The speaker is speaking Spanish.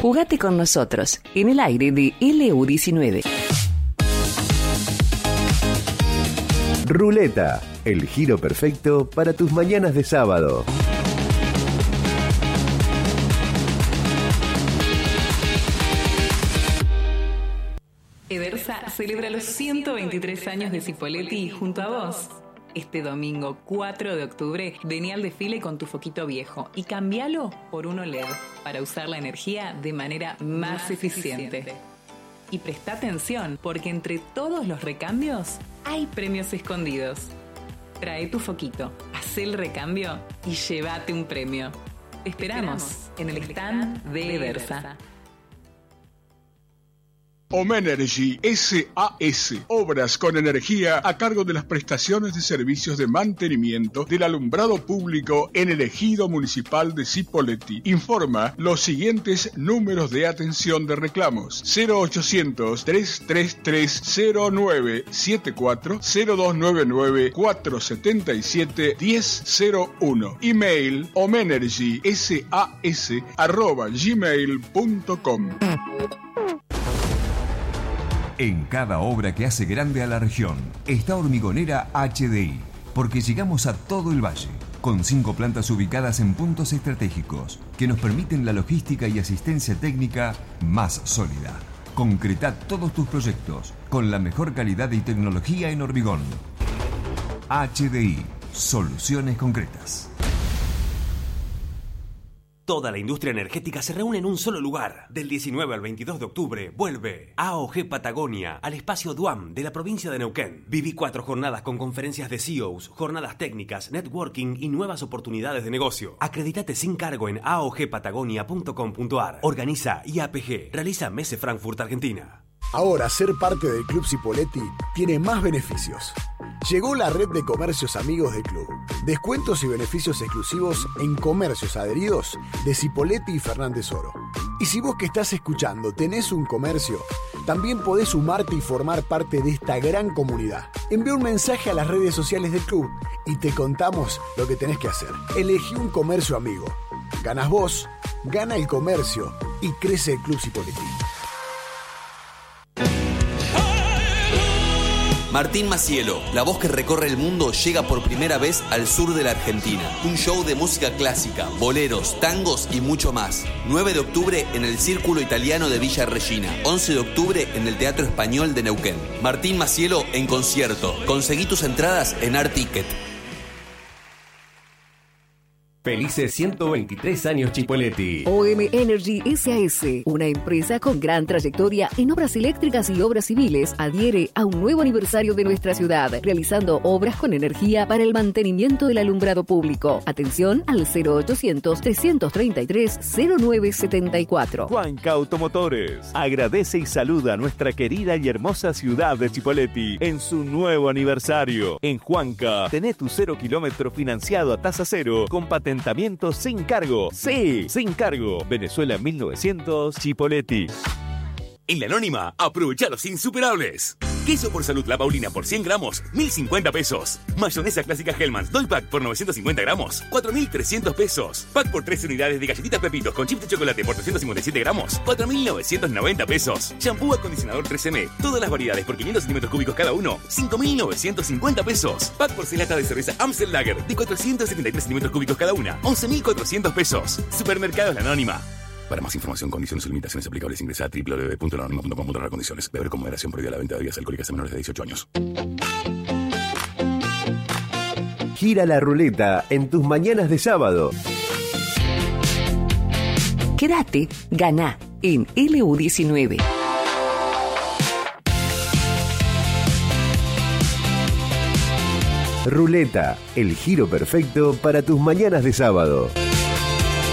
Jugate con nosotros en el aire de LU19. Ruleta, el giro perfecto para tus mañanas de sábado. Edersa celebra los 123 años de Cipolletti junto a vos. Este domingo 4 de octubre, vení al desfile con tu foquito viejo y cambialo por uno LED para usar la energía de manera más eficiente. Y presta atención, porque entre todos los recambios hay premios escondidos. Trae tu foquito, haz el recambio y llévate un premio. Te esperamos en el stand de Edersa. Omenergy SAS, obras con energía a cargo de las prestaciones de servicios de mantenimiento del alumbrado público en el ejido municipal de Cipolletti. Informa los siguientes números de atención de reclamos: 0800-333-0974, 0299-477-1001. Email omenergysas@gmail.com. En cada obra que hace grande a la región está Hormigonera HDI, porque llegamos a todo el valle, con 5 plantas ubicadas en puntos estratégicos que nos permiten la logística y asistencia técnica más sólida. Concreta todos tus proyectos con la mejor calidad y tecnología en hormigón. HDI, soluciones concretas. Toda la industria energética se reúne en un solo lugar. Del 19 al 22 de octubre vuelve AOG Patagonia al espacio Duam de la provincia de Neuquén. Viví 4 jornadas con conferencias de CEOs, jornadas técnicas, networking y nuevas oportunidades de negocio. Acredítate sin cargo en aogpatagonia.com.ar. Organiza IAPG. Realiza Messe Frankfurt, Argentina. Ahora ser parte del Club Cipolletti tiene más beneficios. Llegó la red de comercios amigos del club. Descuentos y beneficios exclusivos en comercios adheridos de Cipolletti y Fernández Oro. Y si vos que estás escuchando tenés un comercio, también podés sumarte y formar parte de esta gran comunidad. Envía un mensaje a las redes sociales del club y te contamos lo que tenés que hacer. Elegí un comercio amigo. Ganas vos, gana el comercio y crece el Club Cipolletti. Martín Macielo, la voz que recorre el mundo, llega por primera vez al sur de la Argentina. Un show de música clásica, boleros, tangos y mucho más. 9 de octubre en el Círculo Italiano de Villa Regina. 11 de octubre en el Teatro Español de Neuquén. Martín Macielo en concierto. Conseguí tus entradas en Articket. Felices 123 años Cipolletti. OM Energy SAS, una empresa con gran trayectoria en obras eléctricas y obras civiles, adhiere a un nuevo aniversario de nuestra ciudad, realizando obras con energía para el mantenimiento del alumbrado público. Atención al 0800-333-0974. Juanca Automotores agradece y saluda a nuestra querida y hermosa ciudad de Cipolletti en su nuevo aniversario. En Juanca, tenés tu 0 kilómetro financiado a tasa cero con patentamiento sin cargo. Sí, sin cargo. Venezuela 1900, Cipolletti. En La Anónima, aprovecha los insuperables. Queso por Salud La Paulina por 100 gramos, 1.050 pesos. Mayonesa clásica Hellmann's Doy Pack por 950 gramos, 4.300 pesos. Pack por 3 unidades de galletitas Pepitos con chips de chocolate por 357 gramos, 4.990 pesos. Shampoo acondicionador 3M, todas las variedades por 500 centímetros cúbicos cada uno, 5.950 pesos. Pack por 6 latas de cerveza Amstel Lager de 473 centímetros cúbicos cada una, 11.400 pesos. Supermercados La Anónima. Para más información, condiciones y limitaciones aplicables, ingresa a www.lanonima.com.ar. Condiciones. Beber con moderación. Prohibida la venta de bebidas alcohólicas a menores de 18 años. Gira la ruleta en tus mañanas de sábado. Quédate, ganá en LU19. Ruleta, el giro perfecto para tus mañanas de sábado.